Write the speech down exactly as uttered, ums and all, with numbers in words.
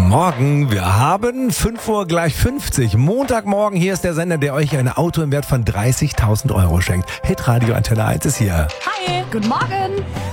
Morgen, wir haben fünf Uhr gleich fünfzig. Montagmorgen, hier ist der Sender, der euch ein Auto im Wert von dreißigtausend Euro schenkt. Hitradio Antenne eins ist hier. Hi, guten Morgen.